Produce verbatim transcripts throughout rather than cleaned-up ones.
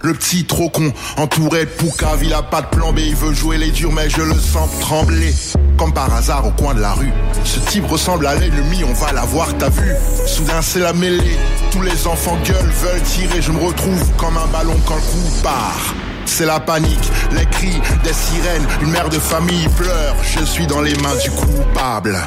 Le petit trop con, entouré de poucave, il a pas de plan B, il veut jouer les durs mais je le sens trembler. Comme par hasard au coin de la rue, ce type ressemble à l'ennemi, on va l'avoir, t'as vu? Soudain c'est la mêlée, tous les enfants gueulent, veulent tirer, je me retrouve comme un ballon quand le coup part. C'est la panique, les cris des sirènes, une mère de famille pleure, je suis dans les mains du coupable.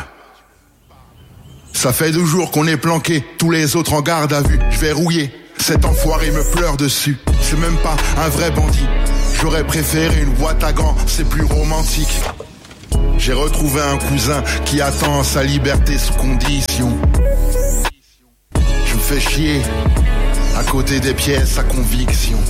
Ça fait deux jours qu'on est planqué, tous les autres en garde à vue, je vais rouiller. Cet enfoiré me pleure dessus, c'est même pas un vrai bandit. J'aurais préféré une boîte à gants, c'est plus romantique. J'ai retrouvé un cousin qui attend sa liberté sous condition. Je me fais chier, à côté des pièces à conviction.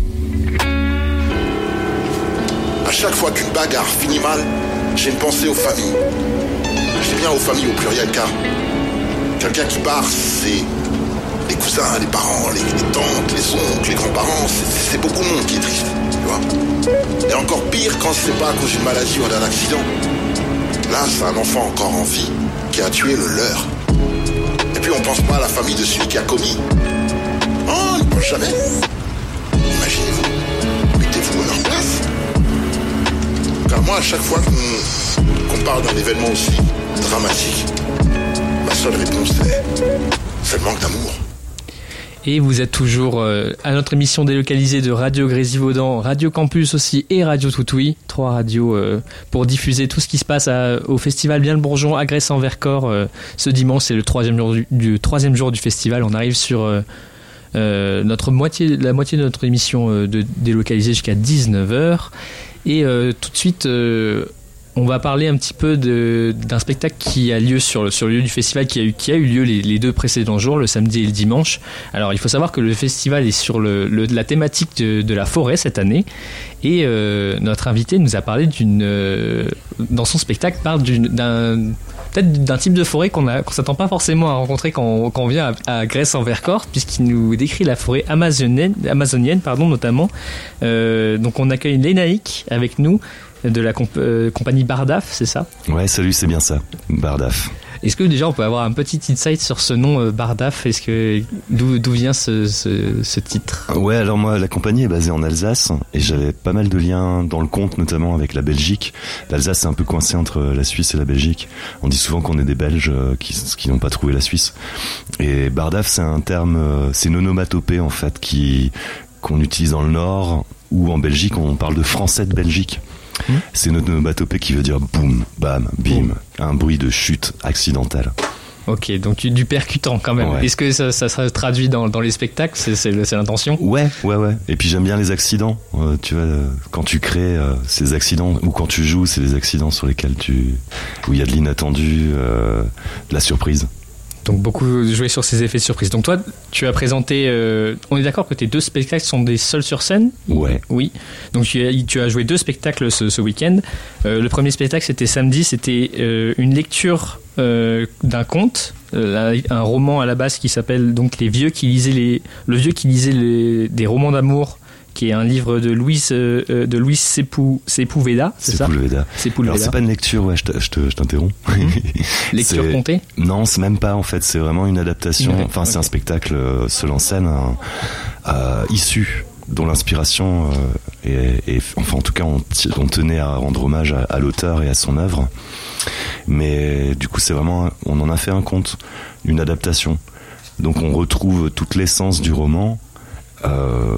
À chaque fois qu'une bagarre finit mal, j'ai une pensée aux familles. Je dis bien aux familles au pluriel car quelqu'un qui part, c'est les cousins, les parents, les, les tantes, les oncles, les grands-parents, c'est, c'est beaucoup de monde qui est triste, tu vois. Et encore pire quand c'est pas à cause d'une maladie ou d'un accident. Là, c'est un enfant encore en vie qui a tué le leur. Et puis on pense pas à la famille de celui qui a commis. Oh, on ne pense jamais. Imaginez-vous, mettez-vous à leur place. Car moi, à chaque fois qu'on, qu'on parle d'un événement aussi dramatique, ma seule réponse est, c'est le manque d'amour. Et vous êtes toujours euh, à notre émission délocalisée de Radio Grésivaudan, Radio Campus aussi et Radio Toutouille, trois radios euh, pour diffuser tout ce qui se passe à, au festival Bien le Bourgeon à Gresse-en-Vercors. Euh, ce dimanche, c'est le troisième jour du, du, troisième jour du festival. On arrive sur euh, euh, notre moitié, la moitié de notre émission euh, de délocalisée jusqu'à dix-neuf heures. Et euh, tout de suite... Euh, on va parler un petit peu de, d'un spectacle qui a lieu sur le, sur le lieu du festival, qui a eu, qui a eu lieu les, les deux précédents jours, le samedi et le dimanche. Alors, il faut savoir que le festival est sur le, le, la thématique de, de la forêt cette année. Et euh, notre invité nous a parlé d'une... Euh, dans son spectacle, parle d'une, d'un, peut-être d'un type de forêt qu'on ne qu'on s'attend pas forcément à rencontrer quand, quand on vient à, à Gresse-en-Vercors, puisqu'il nous décrit la forêt amazonienne, amazonienne pardon, notamment. Euh, donc, on accueille Lénaïque avec nous, de la comp- euh, compagnie Bardaf, c'est ça? Ouais, salut, c'est bien ça, Bardaf. Est-ce que déjà on peut avoir un petit insight sur ce nom euh, Bardaf? Est-ce que d'où, d'où vient ce, ce, ce titre? Ouais, alors moi, la compagnie est basée en Alsace et j'avais pas mal de liens dans le conte, notamment avec la Belgique. L'Alsace est un peu coincée entre la Suisse et la Belgique. On dit souvent qu'on est des Belges euh, qui, qui n'ont pas trouvé la Suisse. Et Bardaf, c'est un terme, euh, c'est une onomatopée en fait qui qu'on utilise dans le Nord ou en Belgique, on parle de français de Belgique. Mmh. C'est une onomatopée qui veut dire boum, bam, bim, mmh. un bruit de chute accidentelle. Ok, donc du percutant quand même. Ouais. Est-ce que ça, ça se traduit dans, dans les spectacles? c'est, c'est, c'est l'intention? Ouais, ouais, ouais. Et puis j'aime bien les accidents. Euh, tu vois, euh, quand tu crées euh, ces accidents, ou quand tu joues, c'est des accidents sur lesquels tu, où il y a de l'inattendu, euh, de la surprise. Donc beaucoup jouer sur ces effets de surprise. Donc toi, tu as présenté... Euh, on est d'accord que tes deux spectacles sont des seuls sur scène? Ouais. Oui. Donc tu as, tu as joué deux spectacles ce, ce week-end. Euh, le premier spectacle, c'était samedi. C'était euh, une lecture euh, d'un conte, euh, un roman à la base qui s'appelle donc Les vieux qui lisaient les, le vieux qui lisait les, des romans d'amour, qui est un livre de Louis euh, de Louis Sepou, Sepúlveda, c'est ça? Sepúlveda. Sepúlveda. Alors c'est pas une lecture, ouais, je, te, je, te, je t'interromps. Mmh. Lecture c'est... contée? Non, c'est même pas en fait, c'est vraiment une adaptation. Mmh. Enfin, okay. C'est un spectacle euh, seul en scène, hein, euh, issu dont l'inspiration euh, est, est, enfin en tout cas on, t- on tenait à rendre hommage à, à l'auteur et à son œuvre. Mais du coup, c'est vraiment, on en a fait un conte, une adaptation. Donc on retrouve toute l'essence du roman. Euh,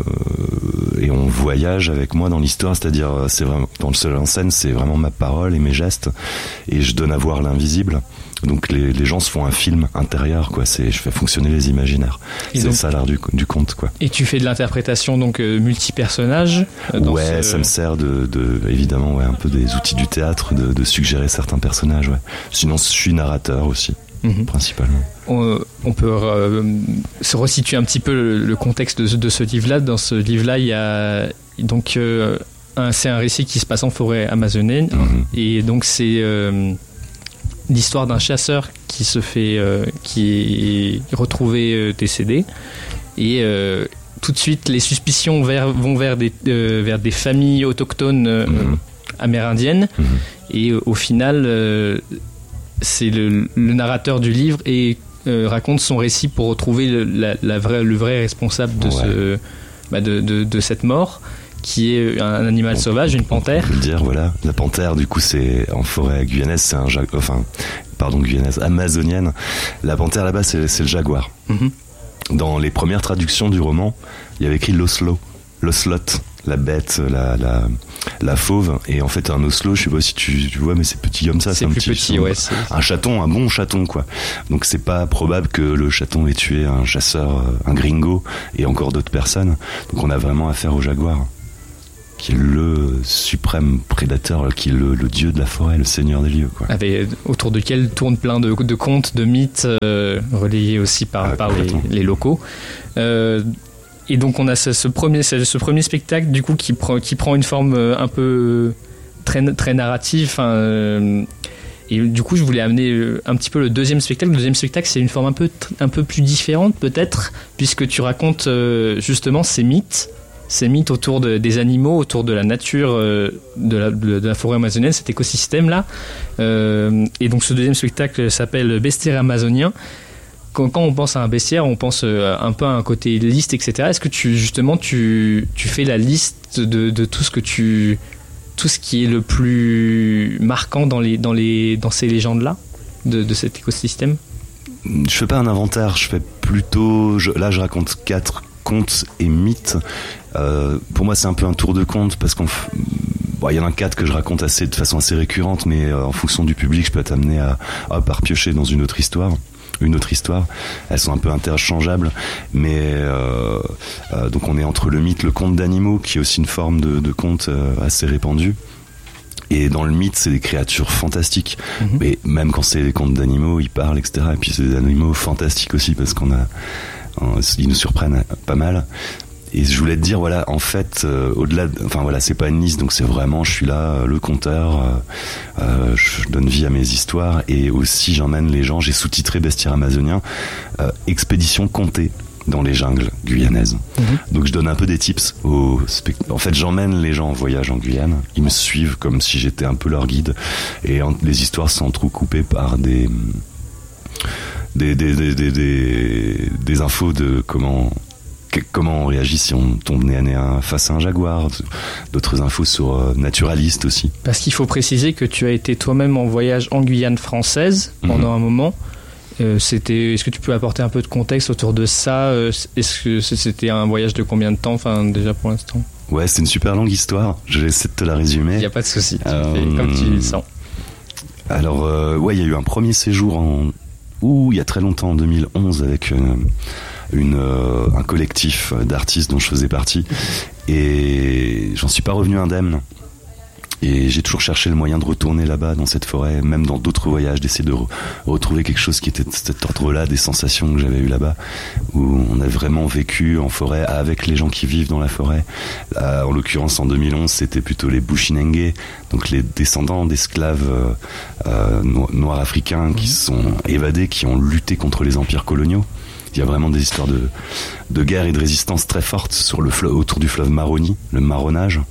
et on voyage avec moi dans l'histoire, c'est-à-dire c'est vraiment dans le seul en scène, c'est vraiment ma parole et mes gestes, et je donne à voir l'invisible. Donc les, les gens se font un film intérieur, quoi. C'est, je fais fonctionner les imaginaires. Et c'est donc, ça l'art du, du conte, quoi. Et tu fais de l'interprétation donc euh, multi-personnages. Euh, dans ouais, ce... ça me sert de, de évidemment, ouais, un peu des outils du théâtre, de, de suggérer certains personnages. Ouais. Sinon, je suis narrateur aussi. Mmh. Principalement. On, on peut euh, se resituer un petit peu le, le contexte de, de ce livre-là. Dans ce livre-là, il y a donc euh, un, c'est un récit qui se passe en forêt amazonienne, mmh. et donc c'est euh, l'histoire d'un chasseur qui se fait, euh, qui est retrouvé euh, décédé, et euh, tout de suite les suspicions vers, vont vers des, euh, vers des familles autochtones euh, mmh. amérindiennes, mmh. et euh, au final. Euh, c'est le, le narrateur du livre et euh, raconte son récit pour retrouver le, la, la vraie, le vrai responsable de, ouais. ce, bah, de, de, de cette mort, qui est un animal on, sauvage, une panthère. On peut le dire, voilà. La panthère, du coup, c'est en forêt guyanaise, c'est un ja- enfin, pardon, guyanaise, amazonienne. La panthère là-bas, c'est, c'est le jaguar. Mm-hmm. Dans les premières traductions du roman, il y avait écrit l'oslo, l'oslot, la bête, la, la, la fauve, et en fait un oslo, je sais pas si tu, tu vois, mais c'est petit comme ça, c'est, c'est un plus petit, petit, ouais, c'est... un chaton, un bon chaton, quoi. Donc c'est pas probable que le chaton ait tué un chasseur, un gringo, et encore d'autres personnes. Donc on a vraiment affaire au jaguar, qui est le suprême prédateur, qui est le, le dieu de la forêt, le seigneur des lieux, quoi. Avec, autour duquel tournent plein de, de contes, de mythes, euh, relayés aussi par, ah, par les, les locaux. Euh, et donc on a ce, ce, premier, ce premier spectacle du coup qui prend, qui prend une forme un peu très, très narrative. Euh, et du coup je voulais amener un petit peu le deuxième spectacle. Le deuxième spectacle, c'est une forme un peu, un peu plus différente peut-être, puisque tu racontes euh, justement ces mythes. Ces mythes autour de, des animaux, autour de la nature, euh, de, la, de, de la forêt amazonienne, cet écosystème-là. Euh, et donc ce deuxième spectacle s'appelle Bestiaire amazonien. Quand, quand on pense à un bestiaire, on pense euh, un peu à un côté liste, et cetera. Est-ce que tu, justement, tu, tu fais la liste de, de tout ce que tu, tout ce qui est le plus marquant dans les, dans les, dans ces légendes-là, de, de cet écosystème? Je fais pas un inventaire, je fais plutôt, je, là je raconte quatre contes et mythes. Euh, pour moi c'est un peu un tour de conte parce qu'on f... bon, y en a quatre que je raconte assez, de façon assez récurrente, mais euh, en fonction du public je peux être amené à, à piocher dans une autre histoire une autre histoire, elles sont un peu interchangeables, mais euh, euh, donc on est entre le mythe, le conte d'animaux qui est aussi une forme de, de conte euh, assez répandue. Et dans le mythe, c'est des créatures fantastiques. Mmh. Mais même quand c'est des contes d'animaux, ils parlent, et cetera. Et puis c'est des animaux fantastiques aussi parce qu'on a, on, ils nous surprennent pas mal. Et je voulais te dire, voilà, en fait, euh, au-delà, de, enfin voilà, c'est pas une liste, donc c'est vraiment, je suis là, euh, le conteur, euh, euh, je donne vie à mes histoires et aussi j'emmène les gens. J'ai sous-titré Bestiaire amazonien, euh, expédition contée dans les jungles guyanaises. Mmh. Donc je donne un peu des tips aux spect... En fait, j'emmène les gens en voyage en Guyane. Ils me suivent comme si j'étais un peu leur guide. Et en... les histoires sont entrecoupées par des... Des, des, des, des, des... des infos de comment... comment on réagit si on tombe nez à nez face à un jaguar. D'autres infos sur euh, naturalistes aussi. Parce qu'il faut préciser que tu as été toi-même en voyage en Guyane française pendant mmh. un moment. Euh, c'était, est-ce que tu peux apporter un peu de contexte autour de ça? euh, Est-ce que c'était un voyage de combien de temps, enfin, déjà pour l'instant? Ouais, c'est une super longue histoire. Je vais essayer de te la résumer. Il n'y a pas de souci. Euh, tu fais comme tu le sens. Alors, euh, ouais, il y a eu un premier séjour en... Ouh, il y a très longtemps, en deux mille onze, avec euh, une, euh, un collectif d'artistes dont je faisais partie. Et j'en suis pas revenu indemne. Et j'ai toujours cherché le moyen de retourner là-bas, dans cette forêt, même dans d'autres voyages, d'essayer de re- retrouver quelque chose qui était de cet ordre-là, des sensations que j'avais eues là-bas, où on a vraiment vécu en forêt avec les gens qui vivent dans la forêt. Là, en l'occurrence, en deux mille onze, c'était plutôt les Bushinengue, donc les descendants d'esclaves euh, euh, no- noirs africains qui se sont évadés, qui ont lutté contre les empires coloniaux. Il y a vraiment des histoires de, de guerre et de résistance très fortes sur le fleuve, autour du fleuve Maroni, le marronnage.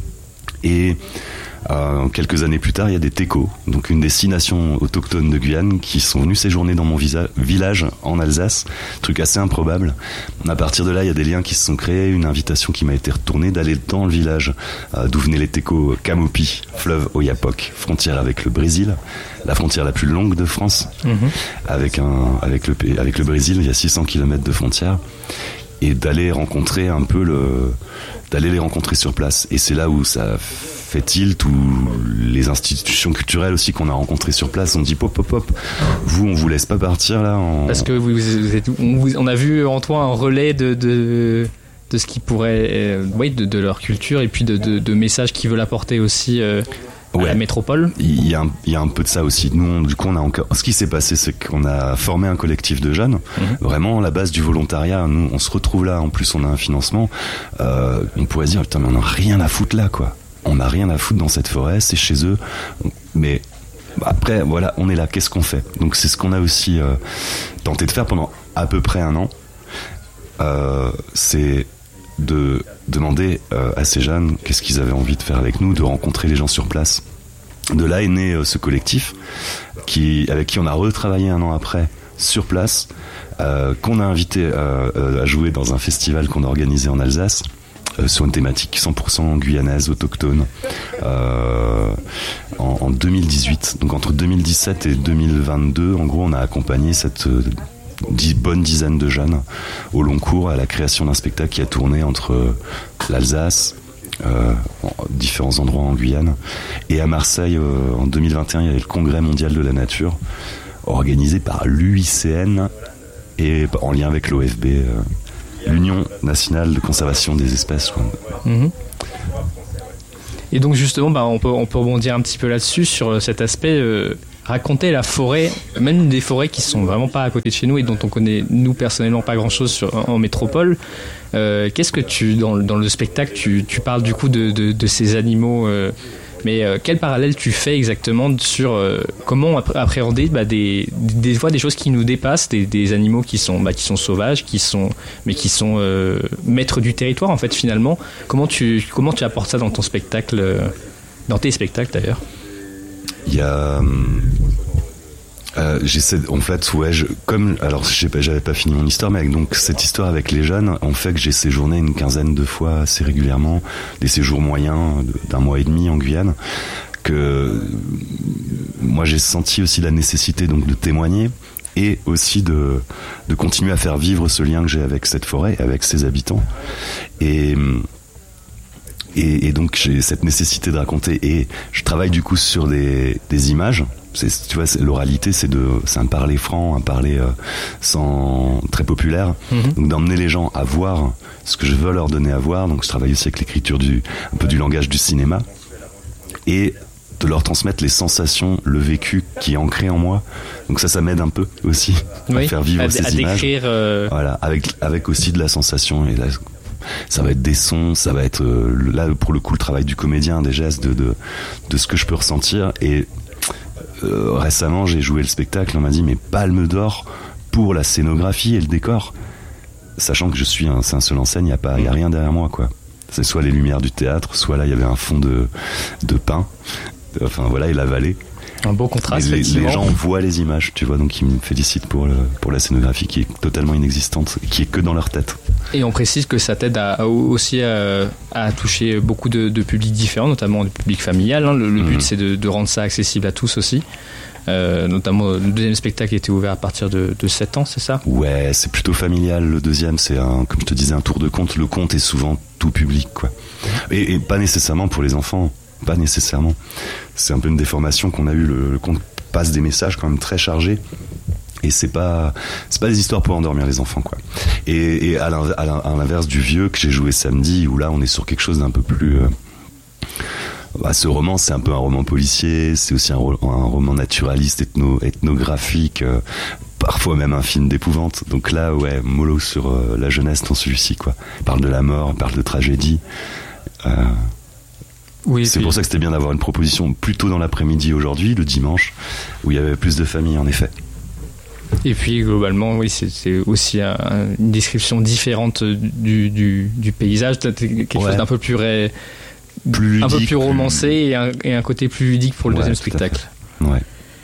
Et euh, quelques années plus tard, il y a des Téco, donc une des six nations autochtones de Guyane, qui sont venus séjourner dans mon visa- village en Alsace, truc assez improbable. À partir de là, il y a des liens qui se sont créés, une invitation qui m'a été retournée d'aller dans le village euh, d'où venaient les Téco, Camopi, fleuve Oyapock, frontière avec le Brésil, la frontière la plus longue de France, mmh. avec, un, avec, le, avec le Brésil, il y a six cents kilomètres de frontière, et d'aller rencontrer un peu le... d'aller les rencontrer sur place. Et c'est là où ça fait tilt, où les institutions culturelles aussi qu'on a rencontrées sur place ont dit pop pop pop, vous on vous laisse pas partir là en... Parce que vous, vous êtes, on, on a vu en toi un relais de, de, de ce qui pourrait euh, oui, de, de leur culture et puis de, de, de messages qu'ils veulent apporter aussi euh, à ouais. la métropole. Il y, a un, il y a un peu de ça aussi. Nous, on, du coup, on a encore... ce qui s'est passé, c'est qu'on a formé un collectif de jeunes. Mmh. Vraiment, la base du volontariat. Nous, on se retrouve là. En plus, on a un financement. Euh, on pourrait se dire, putain, mais on n'a rien à foutre là, quoi. On n'a rien à foutre dans cette forêt. C'est chez eux. Mais après, voilà, on est là. Qu'est-ce qu'on fait? Donc, c'est ce qu'on a aussi euh, tenté de faire pendant à peu près un an. Euh, c'est de demander euh, à ces jeunes qu'est-ce qu'ils avaient envie de faire avec nous, de rencontrer les gens sur place. De là est né euh, ce collectif qui, avec qui on a retravaillé un an après sur place, euh, qu'on a invité euh, euh, à jouer dans un festival qu'on a organisé en Alsace, euh, sur une thématique cent pour cent guyanaise, autochtone, euh, en, en deux mille dix-huit. Donc entre deux mille dix-sept et deux mille vingt-deux, en gros, on a accompagné cette euh, dix, bonne dizaine de jeunes au long cours à la création d'un spectacle qui a tourné entre l'Alsace, Euh, différents endroits en Guyane, et à Marseille euh, en deux mille vingt et un il y avait le Congrès mondial de la nature organisé par l'U I C N et en lien avec l'O F B, euh, l'Union nationale de conservation des espèces, quoi. Mmh. Et donc justement bah, on, peut, on peut rebondir un petit peu là-dessus sur cet aspect euh, raconter la forêt, même des forêts qui sont vraiment pas à côté de chez nous et dont on connaît nous personnellement pas grand-chose sur, en, en métropole. Euh, qu'est-ce que tu dans, dans le spectacle tu, tu parles du coup de, de, de ces animaux, euh, mais euh, quel parallèle tu fais exactement sur euh, comment appréhender bah, des, des fois des choses qui nous dépassent, des, des animaux qui sont bah, qui sont sauvages, qui sont mais qui sont euh, maîtres du territoire en fait finalement. Comment tu comment tu apportes ça dans ton spectacle, euh, dans tes spectacles d'ailleurs? Il y a Euh, j'essaie, en fait, ouais, je, comme, alors, je sais pas, j'avais pas fini mon histoire, mais avec, donc, cette histoire avec les jeunes, en fait, que j'ai séjourné une quinzaine de fois assez régulièrement, des séjours moyens d'un mois et demi en Guyane, que, moi, j'ai senti aussi la nécessité, donc, de témoigner, et aussi de, de continuer à faire vivre ce lien que j'ai avec cette forêt, avec ses habitants. Et, et, et donc, j'ai cette nécessité de raconter, et je travaille, du coup, sur des, des images. C'est, tu vois, c'est, l'oralité, c'est de, c'est un parler franc, un parler euh, sans très populaire. Mm-hmm. Donc d'emmener les gens à voir ce que je veux leur donner à voir. Donc je travaille aussi avec l'écriture du, un peu du langage du cinéma, et de leur transmettre les sensations, le vécu qui est ancré en moi. Donc ça, ça m'aide un peu aussi oui, à faire vivre à, ces à images. Décrire, euh... Voilà, avec avec aussi de la sensation et la, ça va être des sons, ça va être euh, là pour le coup le travail du comédien, des gestes, de de de ce que je peux ressentir. Et Euh, récemment j'ai joué le spectacle, on m'a dit mais Palme d'Or pour la scénographie et le décor, sachant que je suis un, c'est un seul en scène, il n'y a pas, il y a rien derrière moi quoi. C'est soit les lumières du théâtre, soit là il y avait un fond de de pin, enfin voilà, et la vallée. Un beau contraste. Les, les gens voient les images, tu vois, donc ils me félicitent pour le, pour la scénographie qui est totalement inexistante, qui est que dans leur tête. Et on précise que ça t'aide à, à, aussi à, à toucher beaucoup de, de publics différents, notamment du public familial. Hein. Le, le but, mmh. c'est de, de rendre ça accessible à tous aussi. Euh, notamment, le deuxième spectacle était ouvert à partir de, de sept ans, c'est ça ? Ouais, c'est plutôt familial. Le deuxième, c'est, un, comme je te disais, un tour de conte. Le conte est souvent tout public, quoi. Et, et pas nécessairement pour les enfants. Pas nécessairement. C'est un peu une déformation qu'on a eue. Le, le conte passe des messages quand même très chargés. Et c'est pas, c'est pas des histoires pour endormir les enfants, quoi. Et, et à, l'inverse du vieux que j'ai joué samedi, où là on est sur quelque chose d'un peu plus. Euh, bah, ce roman, c'est un peu un roman policier, c'est aussi un, un roman naturaliste, ethno, ethnographique, euh, parfois même un film d'épouvante. Donc là, ouais, mollo sur euh, la jeunesse dans celui-ci, quoi. Il parle de la mort, il parle de tragédie. Euh, Oui, c'est puis... pour ça que c'était bien d'avoir une proposition plus tôt dans l'après-midi aujourd'hui, le dimanche, où il y avait plus de familles, en effet. Et puis globalement, oui, c'est, c'est aussi un, une description différente du, du, du paysage, quelque ouais. chose d'un peu plus, ré... plus ludique, un peu plus romancé plus... Et, un, et un côté plus ludique pour le ouais, deuxième spectacle. Ouais.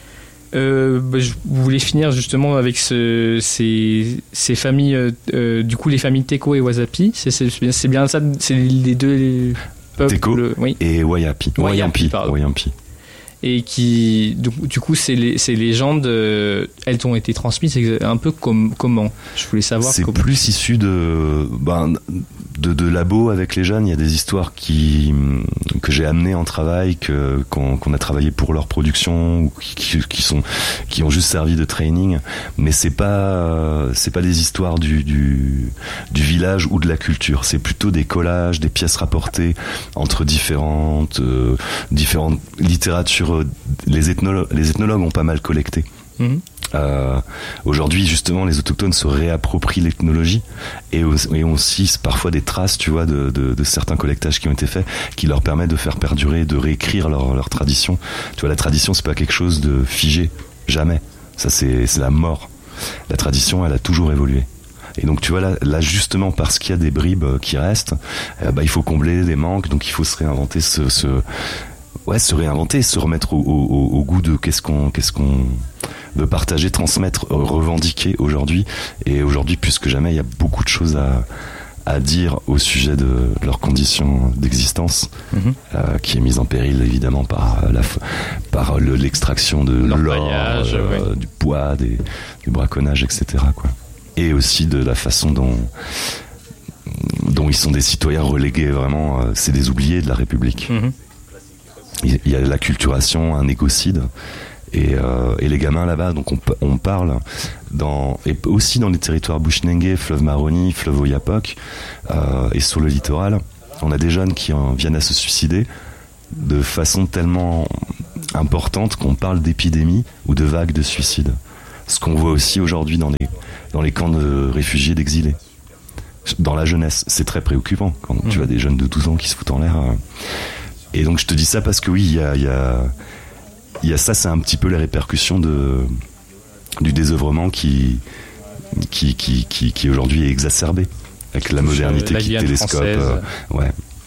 Euh, bah, je voulais finir justement avec ce, ces, ces familles, euh, du coup les familles Teko et Wasapi. C'est, c'est, c'est bien ça, c'est les deux. Les... Teko le, oui. et Wayapi. Wayampi, Wayampi. Et qui, du, du coup, ces, les, ces légendes, euh, elles t'ont été transmises un peu comme, comment ? Je voulais savoir. C'est comment... plus issu de, ben, de, de labos avec les jeunes. Il y a des histoires qui, que j'ai amenées en travail, que, qu'on, qu'on a travaillé pour leur production, ou qui, qui, sont, qui ont juste servi de training. Mais c'est pas, c'est pas des histoires du, du, du village ou de la culture. C'est plutôt des collages, des pièces rapportées entre différentes, euh, différentes littératures. Les ethnologues, les ethnologues ont pas mal collecté. Mmh. Euh, aujourd'hui, justement, les autochtones se réapproprient l'ethnologie et, et ont aussi parfois des traces, tu vois, de, de, de certains collectages qui ont été faits, qui leur permettent de faire perdurer, de réécrire leur, leur tradition. Tu vois, la tradition, c'est pas quelque chose de figé, jamais. Ça, c'est, c'est la mort. La tradition, elle a toujours évolué. Et donc, tu vois, là, là justement, parce qu'il y a des bribes qui restent, euh, bah, il faut combler des manques, donc il faut se réinventer ce, ce ouais, se réinventer, se remettre au, au, au goût de qu'est-ce qu'on, qu'est-ce qu'on veut partager, transmettre, revendiquer aujourd'hui. Et aujourd'hui, plus que jamais, il y a beaucoup de choses à, à dire au sujet de leurs conditions d'existence, mmh. euh, qui est mise en péril évidemment par, la, par le, l'extraction de l'or, euh, ouais. du bois, des, du braconnage, et cetera, quoi. Et aussi de la façon dont, dont ils sont des citoyens relégués, vraiment, euh, c'est des oubliés de la République. Mmh. Il, il y a l'acculturation, un écocide. Et, euh, et les gamins là-bas, donc on, on parle dans, et aussi dans les territoires Bushinengue, fleuve Maroni, fleuve Oyapock, euh, et sur le littoral, on a des jeunes qui en viennent à se suicider de façon tellement importante qu'on parle d'épidémie ou de vagues de suicide. Ce qu'on voit aussi aujourd'hui dans les, dans les camps de réfugiés, d'exilés. Dans la jeunesse, c'est très préoccupant quand mmh. tu as des jeunes de douze ans qui se foutent en l'air. Et donc je te dis ça parce que oui, il y a... Y a Il y a ça, c'est un petit peu les répercussions de, du désœuvrement qui, qui, qui, qui, qui aujourd'hui est exacerbé avec la modernité la qui télescope. Euh, ouais.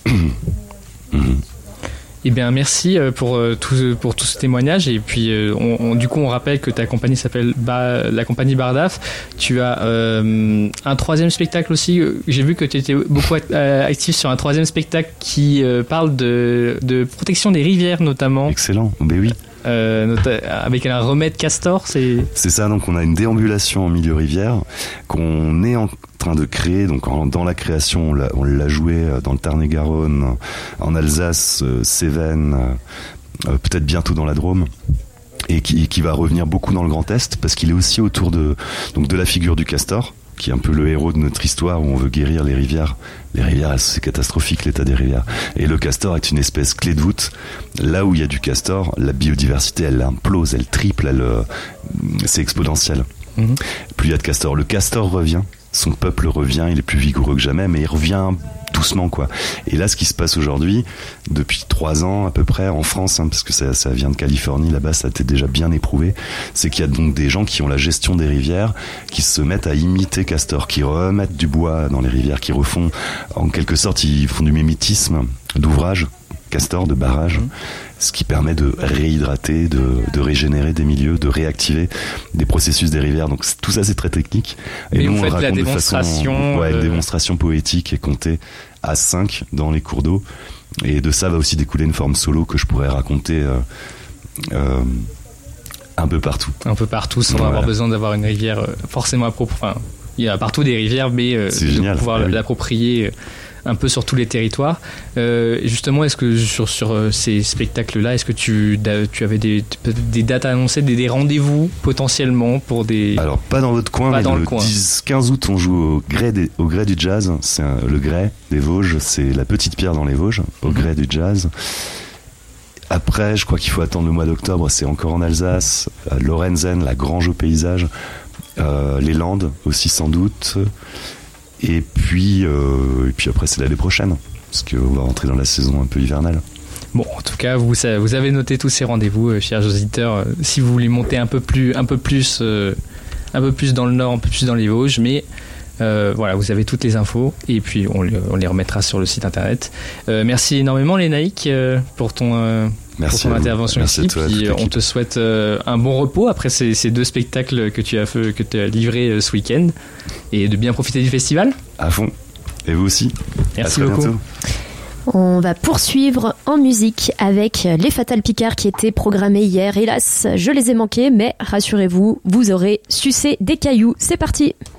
mmh. Eh bien, merci pour tout, pour tout ce témoignage. Et puis, on, on, du coup, on rappelle que ta compagnie s'appelle ba, la compagnie Bardaf. Tu as euh, un troisième spectacle aussi. J'ai vu que tu étais beaucoup actif sur un troisième spectacle qui euh, parle de, de protection des rivières, notamment. Excellent, ben oui. Euh, avec un remède castor, c'est... C'est ça, donc on a une déambulation en milieu rivière qu'on est en train de créer, donc en, dans la création on l'a, on l'a joué dans le Tarn-et-Garonne, en Alsace, euh, Cévennes, euh, peut-être bientôt dans la Drôme, et qui, qui va revenir beaucoup dans le Grand Est, parce qu'il est aussi autour de, donc de la figure du castor, qui est un peu le héros de notre histoire où on veut guérir les rivières. Les rivières, c'est catastrophique l'état des rivières. Et le castor est une espèce clé de voûte. Là où il y a du castor, la biodiversité, elle implose, elle triple, elle, c'est exponentiel. Mmh. Plus il y a de castor, le castor revient, son peuple revient, il est plus vigoureux que jamais, mais il revient doucement, quoi. Et là, ce qui se passe aujourd'hui, depuis trois ans à peu près en France, hein, parce que ça, ça vient de Californie, là-bas, ça a été déjà bien éprouvé, c'est qu'il y a donc des gens qui ont la gestion des rivières, qui se mettent à imiter castor, qui remettent du bois dans les rivières, qui refont, en quelque sorte, ils font du mimétisme d'ouvrages castor, de barrages, mmh. ce qui permet de réhydrater, de, de régénérer des milieux, de réactiver des processus des rivières. Donc tout ça, c'est très technique. Et Mais nous, on le raconte de façon, ouais, euh... démonstration poétique et comptée à cinq dans les cours d'eau. Et de ça va aussi découler une forme solo que je pourrais raconter euh, euh, un peu partout. Un peu partout, sans voilà. avoir besoin d'avoir une rivière euh, forcément appropriée. Enfin, il y a partout des rivières, mais euh, de génial. pouvoir ah, oui. l'approprier. Euh, un peu sur tous les territoires. Euh, justement, est-ce que sur, sur euh, ces spectacles-là, est-ce que tu, tu avais des, des dates annoncées, des, des rendez-vous potentiellement pour des... Alors, pas dans votre coin, pas mais dans le, le dix quinze août, on joue au gré, des, au gré du jazz. C'est un, le gré des Vosges, c'est la petite pierre dans les Vosges, au mm-hmm. gré du jazz. Après, je crois qu'il faut attendre le mois d'octobre, c'est encore en Alsace, à Lorenzen, la Grange au paysage, euh, les Landes aussi sans doute... Et puis, euh, et puis après, c'est l'année prochaine, parce qu'on va rentrer dans la saison un peu hivernale. Bon, en tout cas, vous, ça, vous avez noté tous ces rendez-vous, euh, chers auditeurs. Euh, si vous voulez monter un peu plus, un peu plus, euh, un peu plus dans le Nord, un peu plus dans les Vosges, mais euh, voilà, vous avez toutes les infos, et puis on, on les remettra sur le site internet. Euh, merci énormément, Lénaïque, euh, pour ton. Euh, Merci pour ton intervention ici. Toi, puis on te souhaite euh, un bon repos après ces, ces deux spectacles que tu as fait, que tu as livrés euh, ce week-end, et de bien profiter du festival. À fond. Et vous aussi. Merci beaucoup. Bientôt. On va poursuivre en musique avec les Fatal Picard qui étaient programmés hier. Hélas, je les ai manqués, mais rassurez-vous, vous aurez sucé des cailloux. C'est parti.